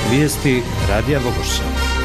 Vijesti Radija Vogošća.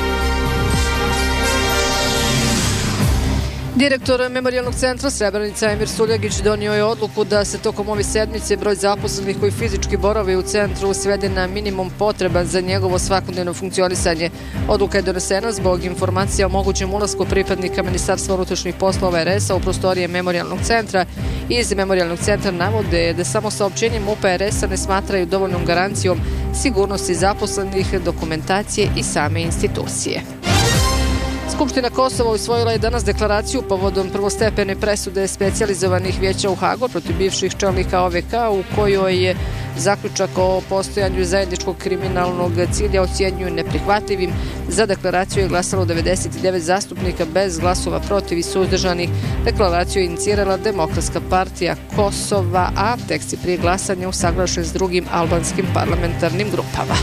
Direktor Memorijalnog centra Srebrenica Emir Suljagić donio je odluku da se tokom ove sedmice broj zaposlenih koji fizički borave u centru svede na minimum potreban za njegovo svakodnevno funkcionisanje. Odluka je donesena zbog informacija o mogućem ulasku pripadnika Ministarstva unutrašnjih poslova RS-a u prostorije Memorijalnog centra. Iz Memorijalnog centra navode da samo saopćenjem MUP-a RS-a ne smatraju dovoljnom garancijom sigurnosti zaposlenih, dokumentacije i same institucije. Skupština Kosova usvojila je danas deklaraciju povodom prvostepene presude specijalizovanih vijeća u Hagu protiv bivših čelnika OVK, u kojoj je zaključak o postojanju zajedničkog kriminalnog cilja ocjenjuju neprihvatljivim. Za deklaraciju je glasalo 99 zastupnika bez glasova protiv i suzdržanih. Deklaraciju je inicirala Demokratska partija Kosova, a tekst je prije glasanja usaglašen s drugim albanskim parlamentarnim grupama.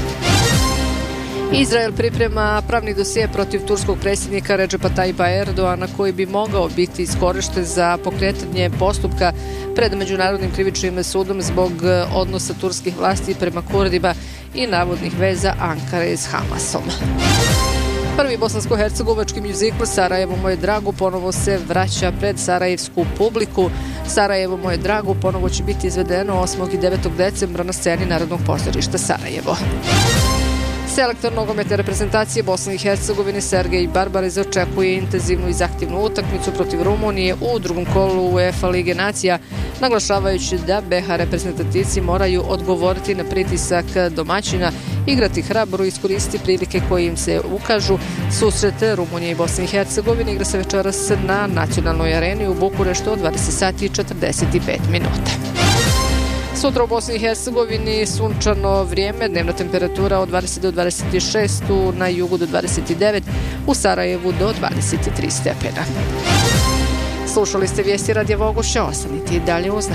Izrael priprema pravni dosije protiv turskog predsjednika Redžepa Tajipa Erdoana, koji bi mogao biti iskorišten za pokretanje postupka pred Međunarodnim krivičnim sudom zbog odnosa turskih vlasti prema Kurdima i navodnih veza Ankare s Hamasom. Prvi bosansko-hercegovački mjuzikl Sarajevo moje drago ponovo se vraća pred sarajevsku publiku. Sarajevo moje drago ponovo će biti izvedeno 8. i 9. decembra na sceni Narodnog pozorišta Sarajevo. Selektor nogometne reprezentacije Bosne i Hercegovine Sergej Barbarez očekuje intenzivnu i zahtjevnu utakmicu protiv Rumunije u drugom kolu UEFA Lige nacija, naglašavajući da BH reprezentativci moraju odgovoriti na pritisak domaćina, igrati hrabro i iskoristiti prilike koje im se ukažu. Susret Rumunije i Bosne i Hercegovine igra se večeras na nacionalnoj areni u Bukureštu od 20 sati i 45 minuta. Sutra u Bosni i Hercegovini sunčano vrijeme, dnevna temperatura od 20 do 26, na jugu do 29, u Sarajevu do 23 stepena. Slušali ste vijesti Radija Vogošća, ostanite i dalje uz